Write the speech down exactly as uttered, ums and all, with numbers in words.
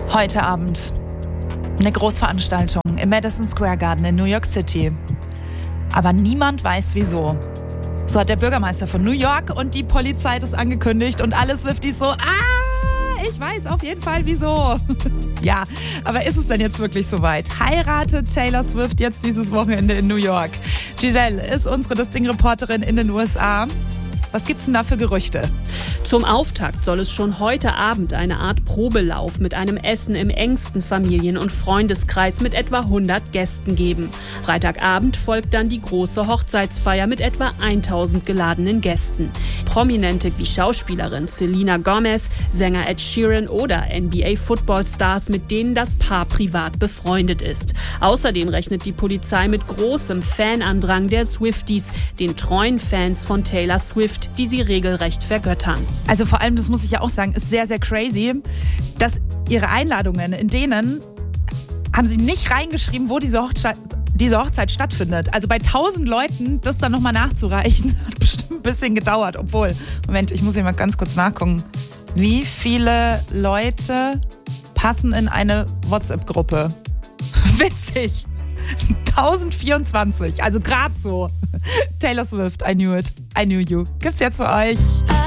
Heute Abend eine Großveranstaltung im Madison Square Garden in New York City. Aber niemand weiß wieso. So hat der Bürgermeister von New York und die Polizei das angekündigt und alle Swifties so, ah, ich weiß auf jeden Fall wieso. Ja, aber ist es denn jetzt wirklich soweit? Heiratet Taylor Swift jetzt dieses Wochenende in New York? Giselle ist unsere Das Ding-Reporterin in den U S A. Was gibt's denn da für Gerüchte? Zum Auftakt soll es schon heute Abend eine Art Probelauf mit einem Essen im engsten Familien- und Freundeskreis mit etwa hundert Gästen geben. Freitagabend folgt dann die große Hochzeitsfeier mit etwa tausend geladenen Gästen. Prominente wie Schauspielerin Selena Gomez, Sänger Ed Sheeran oder N B A-Football-Stars, mit denen das Paar privat befreundet ist. Außerdem rechnet die Polizei mit großem Fanandrang der Swifties, den treuen Fans von Taylor Swift, die sie regelrecht vergöttern. Also vor allem, das muss ich ja auch sagen, ist sehr, sehr crazy, dass ihre Einladungen, in denen haben sie nicht reingeschrieben, wo diese Hochzeit, diese Hochzeit stattfindet. Also bei tausend Leuten das dann nochmal nachzureichen, hat bestimmt ein bisschen gedauert. Obwohl, Moment, ich muss hier mal ganz kurz nachgucken. Wie viele Leute passen in eine WhatsApp-Gruppe? Witzig. tausendvierundzwanzig, also gerade so. Taylor Swift, I knew it, I knew you. Gibt's jetzt für euch.